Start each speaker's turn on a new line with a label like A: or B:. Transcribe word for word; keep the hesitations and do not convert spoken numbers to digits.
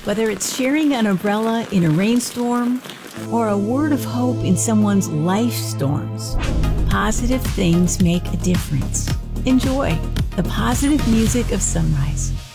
A: Whether it's sharing an umbrella in a rainstorm or a word of hope in someone's life storms, positive things make a difference. Enjoy the positive music of sunrise.